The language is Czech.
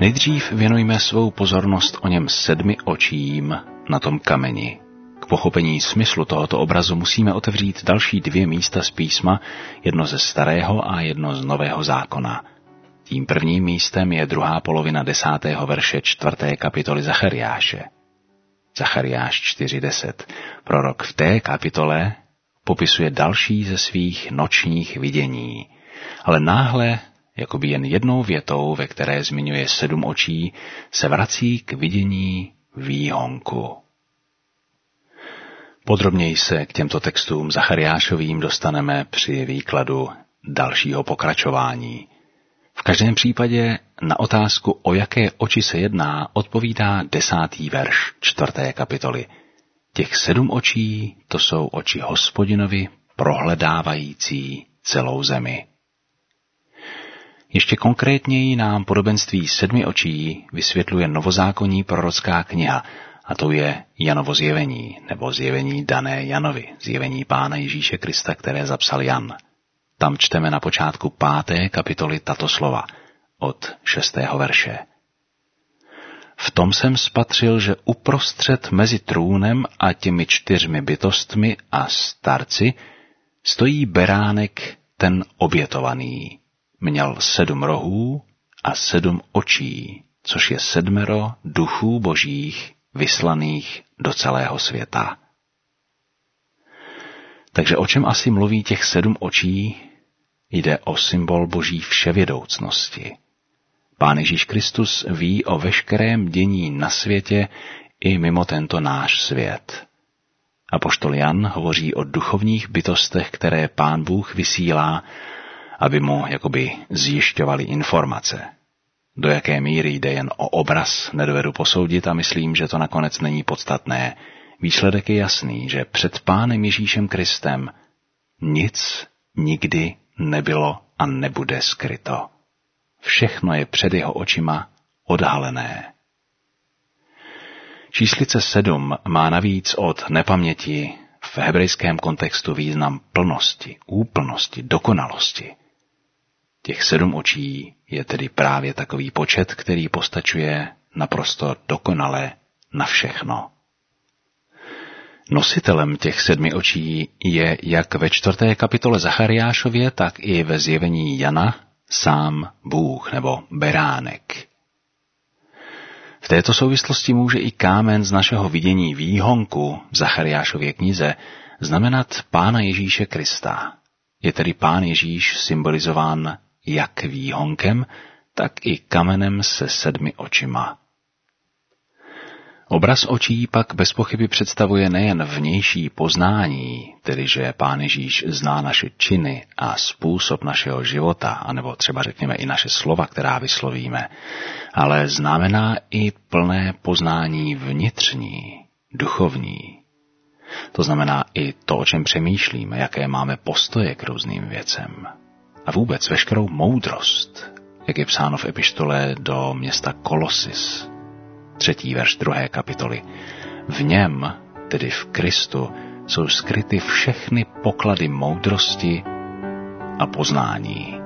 Nejdřív věnujme svou pozornost o něm 7 očím na tom kameni. K pochopení smyslu tohoto obrazu musíme otevřít další 2 místa z písma, jedno ze Starého a jedno z Nového zákona. Tím prvním místem je 2. polovina 10. verše 4. kapitoly Zachariáše. Zachariáš 4:10. Prorok v té kapitole popisuje další ze svých nočních vidění, ale náhle, jakoby jen jednou větou, ve které zmiňuje 7 očí, se vrací k vidění výhonku. Podrobněji se k těmto textům Zachariášovým dostaneme při výkladu dalšího pokračování. V každém případě na otázku, o jaké oči se jedná, odpovídá 10. verš 4. kapitoly. Těch 7 očí, to jsou oči Hospodinovi, prohledávající celou zemi. Ještě konkrétněji nám podobenství 7 očí vysvětluje novozákonní prorocká kniha, a to je Janovo zjevení, nebo zjevení dané Janovi, zjevení Pána Ježíše Krista, které zapsal Jan. Tam čteme na počátku 5. kapitoly tato slova, od 6. verše. V tom jsem spatřil, že uprostřed mezi trůnem a těmi 4 bytostmi a starci stojí beránek ten obětovaný. Měl 7 rohů a 7 očí, což je 7 duchů božích vyslaných do celého světa. Takže o čem asi mluví těch 7 očí? Jde o symbol boží vševědoucnosti. Pán Ježíš Kristus ví o veškerém dění na světě i mimo tento náš svět. Apoštol Jan hovoří o duchovních bytostech, které Pán Bůh vysílá, aby mu jakoby zjišťovali informace. Do jaké míry jde jen o obraz, nedovedu posoudit a myslím, že to nakonec není podstatné. Výsledek je jasný, že před Pánem Ježíšem Kristem nic nikdy nebylo a nebude skryto. Všechno je před jeho očima odhalené. Číslice 7 má navíc od nepaměti v hebrejském kontextu význam plnosti, úplnosti, dokonalosti. Těch 7 očí je tedy právě takový počet, který postačuje naprosto dokonale na všechno. Nositelem těch 7 očí je jak ve 4. kapitole Zachariášově, tak i ve zjevení Jana sám Bůh nebo beránek. V této souvislosti může i kámen z našeho vidění výhonku v Zachariášově knize znamenat Pána Ježíše Krista. Je tedy Pán Ježíš symbolizován jak výhonkem, tak i kamenem se 7 očima. Obraz očí pak bez pochyby představuje nejen vnější poznání, tedy že Pán Ježíš zná naše činy a způsob našeho života, anebo třeba řekněme i naše slova, která vyslovíme, ale znamená i plné poznání vnitřní, duchovní. To znamená i to, o čem přemýšlíme, jaké máme postoje k různým věcem. A vůbec veškerou moudrost, jak je psáno v epištole do města Kolosis, 3. verš 2. kapitoly. V něm, tedy v Kristu, jsou skryty všechny poklady moudrosti a poznání.